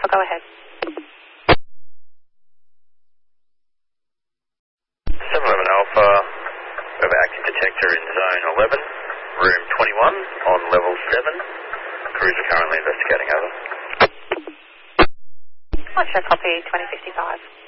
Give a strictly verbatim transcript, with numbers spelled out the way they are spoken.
Alpha, go ahead. seven eleven Alpha, we have an active detector in zone eleven, room twenty-one, on level seven. Cruiser currently investigating, over. Roger, copy, twenty fifty-five.